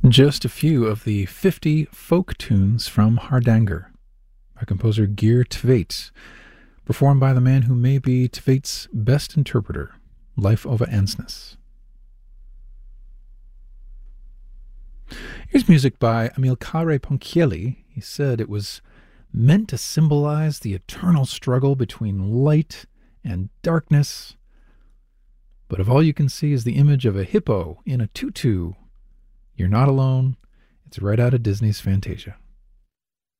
Just a few of the 50 folk tunes from Hardanger by composer Geir Tveit, performed by the man who may be Tveit's best interpreter, Leif Ove Ansnes. Here's music by Amilcare Ponchielli. He said it was meant to symbolize the eternal struggle between light and darkness, but if all you can see is the image of a hippo in a tutu, you're not alone. It's right out of Disney's Fantasia.